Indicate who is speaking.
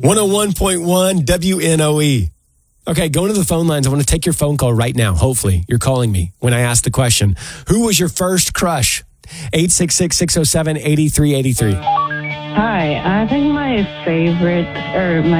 Speaker 1: 101.1 WNOE. Okay, going to the phone lines. I want to take your phone call right now. Hopefully, you're calling me when I ask the question. Who was your first crush? 866-607-8383.
Speaker 2: Hi, I think my favorite, or my